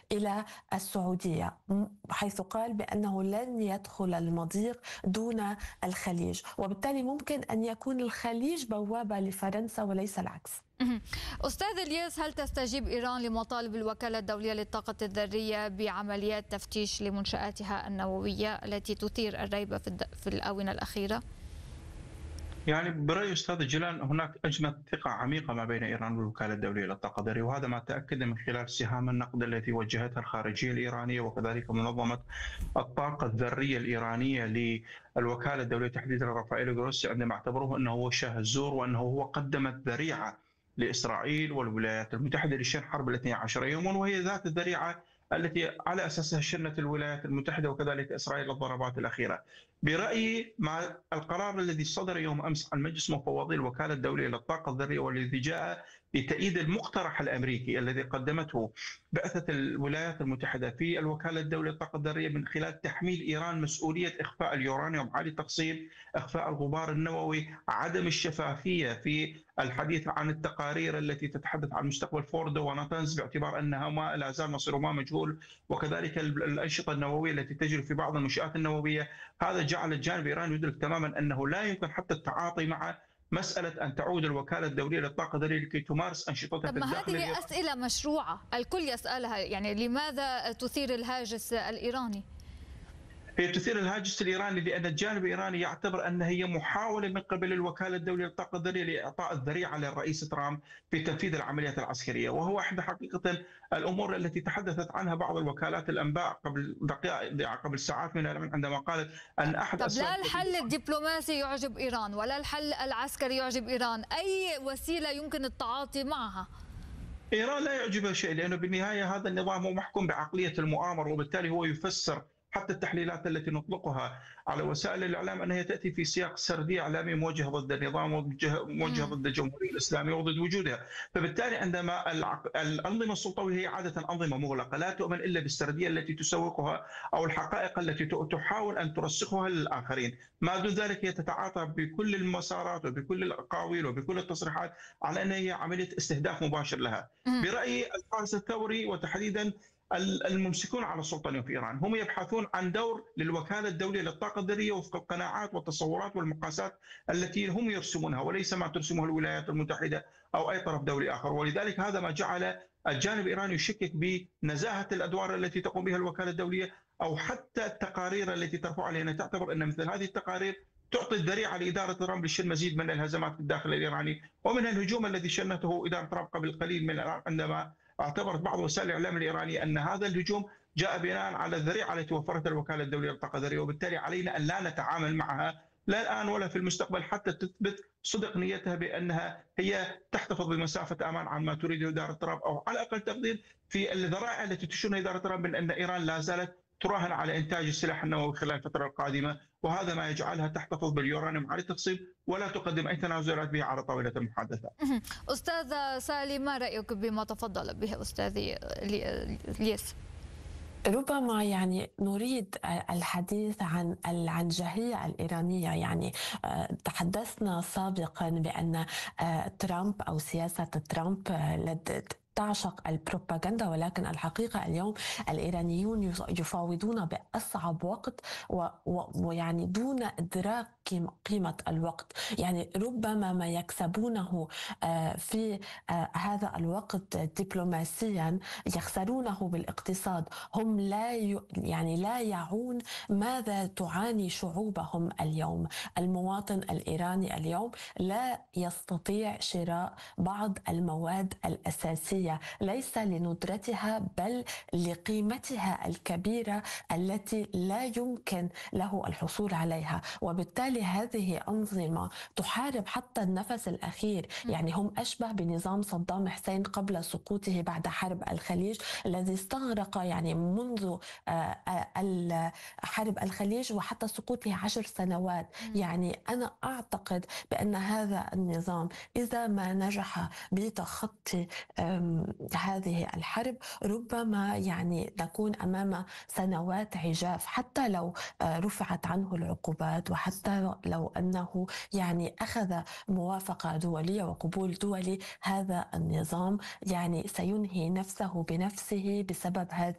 إلى السعودية، حيث قال بأنه لن يدخل المضيق دون الخليج، وبالتالي ممكن أن يكون الخليج بوابة لفرنسا وليس العكس. مهم. أستاذ الياس، هل تستجيب إيران لمطالب الوكالة الدولية للطاقة الذرية بعمليات تفتيش لمنشآتها النووية التي تثير الريبة في الآونة الأخيرة؟ يعني برأي أستاذ جيلان هناك أجمة ثقة عميقة ما بين إيران والوكالة الدولية للطاقة الذرية، وهذا ما تأكد من خلال سهام النقد التي وجهتها الخارجية الإيرانية وكذلك منظمة الطاقة الذرية الإيرانية للوكالة الدولية تحديدا رافائيل جروسي، عندما اعتبروه أنه هو شاه الزور وأنه هو قدم الذريعة لإسرائيل والولايات المتحدة لشن حرب الاثني عشر يوما، وهي ذات الذريعة التي على أساسها شنت الولايات المتحدة وكذلك إسرائيل الضربات الأخيرة. برأيي مع القرار الذي صدر يوم أمس عن مجلس مفوضي الوكالة الدولية للطاقة الذرية والذي جاء بتأييد المقترح الأمريكي الذي قدمته بعثة الولايات المتحدة في الوكالة الدولية للطاقة الذرية من خلال تحميل إيران مسؤولية إخفاء اليورانيوم عالي التقصير، إخفاء الغبار النووي، عدم الشفافية في الحديث عن التقارير التي تتحدث عن مستقبل فوردو وناتنز باعتبار أنها ما لا زال مصير ما مجهول، وكذلك الأنشطة النووية التي تجري في بعض المنشآت النووية. هذا جعل الجانب الإيراني يدرك تماما أنه لا يمكن حتى التعاطي مع مسألة أن تعود الوكالة الدولية للطاقة الذرية لكي تمارس أنشطتها طب في ما الداخل هذه الإيراني. أسئلة مشروعة الكل يسألها، يعني لماذا تثير الهاجس الإيراني؟ هي تثير الهاجس الإيراني لأن الجانب الإيراني يعتبر أن هي محاولة من قبل الوكالة الدولية للطاقة الذرية لإعطاء الذريعة للرئيس ترامب في تنفيذ العمليات العسكرية، وهو أحد حقيقة الأمور التي تحدثت عنها بعض الوكالات الأنباء قبل دقائق قبل ساعات من الآن عندما قالت أن أحد طب لا الحل الدبلوماسي يعجب إيران ولا الحل العسكري يعجب إيران، أي وسيلة يمكن التعاطي معها؟ إيران لا يعجبها شيء، لأنه بالنهاية هذا النظام هو محكوم بعقلية المؤامرة، وبالتالي هو يفسر حتى التحليلات التي نطلقها على وسائل الإعلام أنها تأتي في سياق سردي إعلامي موجه ضد النظام وموجه ضد الجمهورية الإسلامية وضد وجودها. فبالتالي عندما الأنظمة السلطوية هي عادة أنظمة مغلقة لا تؤمن إلا بالسردية التي تسوقها أو الحقائق التي تحاول أن ترسخها للآخرين، ما دون ذلك هي تتعاطى بكل المسارات وبكل الأقاويل وبكل التصريحات على أنها هي عملية استهداف مباشر لها. برأيي الحرس الثوري وتحديدا الممسكون على السلطة اليوم في إيران هم يبحثون عن دور للوكالة الدولية للطاقة الذرية وفق القناعات والتصورات والمقاسات التي هم يرسمونها وليس ما ترسمه الولايات المتحدة أو أي طرف دولي آخر، ولذلك هذا ما جعل الجانب الإيراني يشكك بنزاهة الأدوار التي تقوم بها الوكالة الدولية أو حتى التقارير التي ترفعها، لأنها تعتبر أن مثل هذه التقارير تعطي الذريعة لإدارة ترامب لشن مزيد من الهزمات في الداخل الإيراني ومن الهجوم الذي شنته إدارة ترامب قبل قليل من عندما اعتبرت بعض وسائل الإعلام الإيرانية أن هذا الهجوم جاء بناء على الذريعة التي وفرتها الوكالة الدولية للطاقة الذرية، وبالتالي علينا أن لا نتعامل معها لا الآن ولا في المستقبل حتى تثبت صدق نيتها بأنها هي تحتفظ بمسافة أمان عن ما تريده إدارة ترامب، أو على أقل تقدير في الذرائع التي تشنها إدارة ترامب من أن إيران لا زالت تراهن على إنتاج السلاح النووي خلال الفترة القادمة، وهذا ما يجعلها تحتفظ باليورانيوم على التقسيم ولا تقدم أي تنازلات به على طاولة المحادثات. أستاذ سالي، ما رأيك بما تفضل به أستاذي الياس؟ ربما يعني نريد الحديث عن العنجهية الإيرانية. يعني تحدثنا سابقا بأن ترامب أو سياسة ترامب تعشق البروباغندا، ولكن الحقيقة اليوم الإيرانيون يفاوضون بأصعب وقت ويعني دون إدراك قيمة الوقت. يعني ربما ما يكسبونه في هذا الوقت دبلوماسيا يخسرونه بالاقتصاد. هم لا يعون ماذا تعاني شعوبهم اليوم. المواطن الإيراني اليوم لا يستطيع شراء بعض المواد الأساسية ليس لندرتها بل لقيمتها الكبيرة التي لا يمكن له الحصول عليها، وبالتالي هذه أنظمة تحارب حتى النفس الأخير. يعني هم أشبه بنظام صدام حسين قبل سقوطه بعد حرب الخليج الذي استغرق يعني منذ حرب الخليج وحتى سقوطه 10 سنوات. يعني أنا أعتقد بأن هذا النظام إذا ما نجح بتخطي هذه الحرب ربما يعني نكون أمام سنوات عجاف، حتى لو رفعت عنه العقوبات وحتى لو أنه يعني أخذ موافقة دولية وقبول دولي. هذا النظام يعني سينهي نفسه بنفسه بسبب هذه